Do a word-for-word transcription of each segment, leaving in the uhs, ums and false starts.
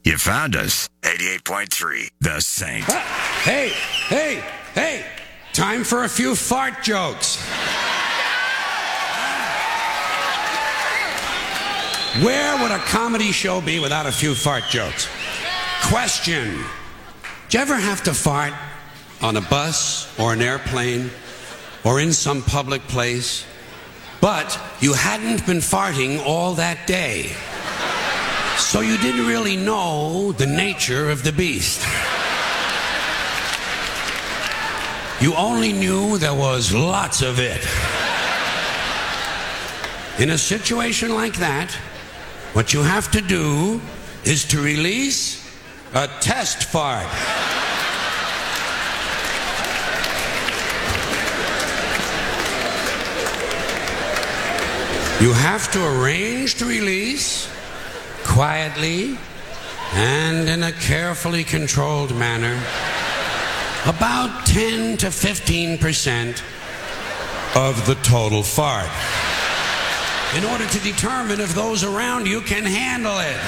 You found us. eighty-eight point three, The Saint. Ah, hey, hey, hey. Time for a few fart jokes. Where would a comedy show be without a few fart jokes? Question. Did you ever have to fart on a bus or an airplane or in some public place, but you hadn't been farting all that day? So you didn't really know the nature of the beast. You only knew there was lots of it. In a situation like that, what you have to do is to release a test fart. You have to arrange to release quietly and in a carefully controlled manner about ten to fifteen percent of the total fart in order to determine if those around you can handle it.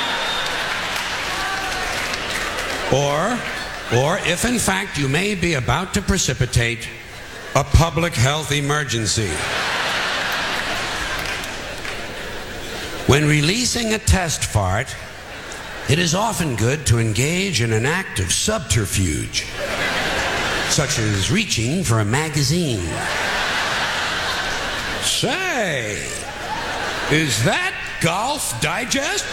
Or, or if in fact you may be about to precipitate a public health emergency. When releasing a test fart, it is often good to engage in an act of subterfuge, such as reaching for a magazine. Say, is that Golf Digest?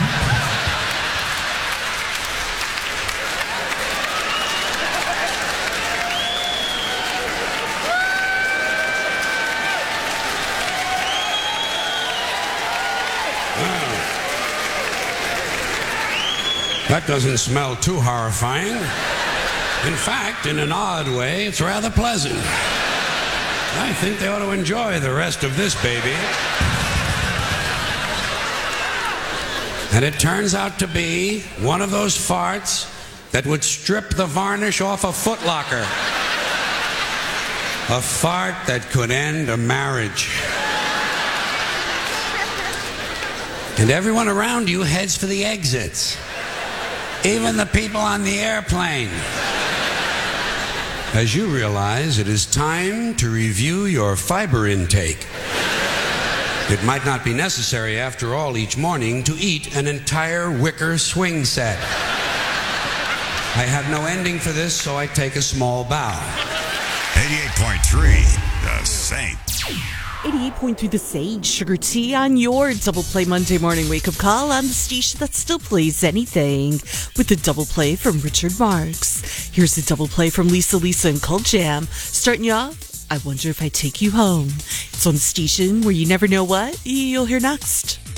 That doesn't smell too horrifying. In fact, in an odd way, it's rather pleasant. I think they ought to enjoy the rest of this baby. And it turns out to be one of those farts that would strip the varnish off a Foot Locker. A fart that could end a marriage. And everyone around you heads for the exits. Even the people on the airplane. As you realize, it is time to review your fiber intake. It might not be necessary, after all, each morning to eat an entire wicker swing set. I have no ending for this, so I take a small bow. eighty-eight point three, The Saint. eighty-eight point three The Sage, Sugar Tea on your Double Play Monday morning wake-up call on the station that still plays anything with the Double Play from Richard Marx. Here's the Double Play from Lisa Lisa and Cult Jam. Starting you off, I Wonder If I Take You Home. It's on the station where you never know what you'll hear next.